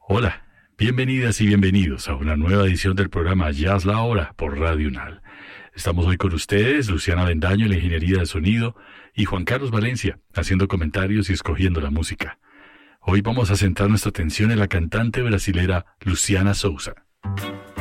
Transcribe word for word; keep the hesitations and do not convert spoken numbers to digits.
Hola, bienvenidas y bienvenidos a una nueva edición del programa Jazz La Hora por Radio Unal. Estamos hoy con ustedes, Luciana Avendaño en la ingeniería de sonido y Juan Carlos Valencia haciendo comentarios y escogiendo la música. Hoy vamos a centrar nuestra atención en la cantante brasilera Luciana Souza.